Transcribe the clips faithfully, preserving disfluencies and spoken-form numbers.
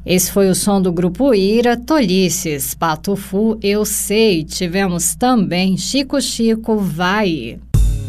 Esse foi o som do Grupo Ira, Tolices, Patufu, Eu Sei. Tivemos também Chico Chico, Vai.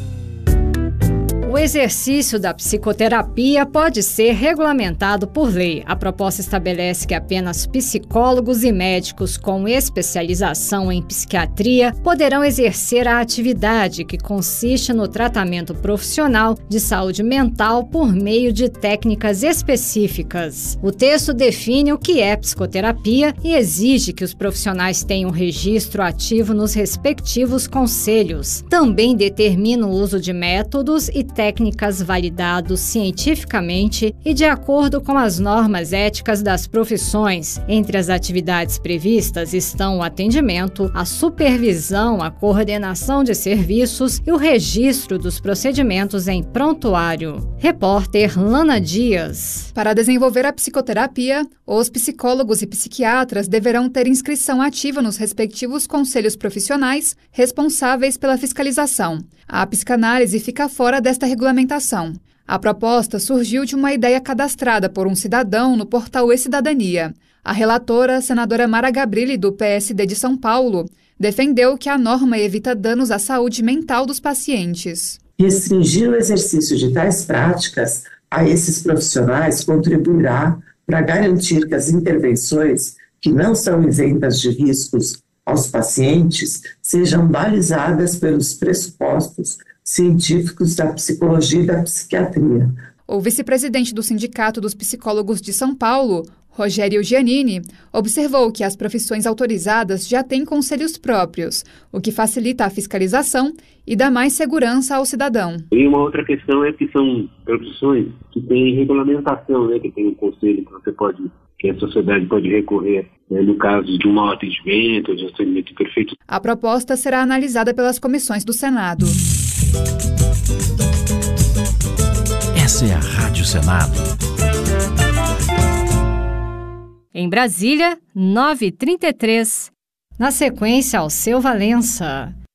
O exercício da psicoterapia pode ser regulamentado por lei. A proposta estabelece que apenas psicólogos e médicos com especialização em psiquiatria poderão exercer a atividade, que consiste no tratamento profissional de saúde mental por meio de técnicas específicas. O texto define o que é psicoterapia e exige que os profissionais tenham registro ativo nos respectivos conselhos. Também determina o uso de métodos e técnicas validados cientificamente e de acordo com as normas éticas das profissões. Entre as atividades previstas estão o atendimento, a supervisão, a coordenação de serviços e o registro dos procedimentos em prontuário. Repórter Lana Dias. Para desenvolver a psicoterapia, os psicólogos e psiquiatras deverão ter inscrição ativa nos respectivos conselhos profissionais responsáveis pela fiscalização. A psicanálise fica fora desta regulamentação. A proposta surgiu de uma ideia cadastrada por um cidadão no portal E-Cidadania. A relatora, senadora Mara Gabrilli, do P S D de São Paulo, defendeu que a norma evita danos à saúde mental dos pacientes. Restringir o exercício de tais práticas a esses profissionais contribuirá para garantir que as intervenções, que não são isentas de riscos aos pacientes, sejam balizadas pelos pressupostos científicos da psicologia e da psiquiatria. O vice-presidente do Sindicato dos Psicólogos de São Paulo, Rogério Giannini, observou que as profissões autorizadas já têm conselhos próprios, o que facilita a fiscalização e dá mais segurança ao cidadão. E uma outra questão é que são profissões que têm regulamentação, né, que tem um conselho que você pode, que a sociedade pode recorrer, né, no caso de um mau atendimento, de um atendimento imperfeito. A proposta será analisada pelas comissões do Senado. Essa é a Rádio Senado. Em Brasília, nove e trinta e três. Na sequência, Alceu Valença.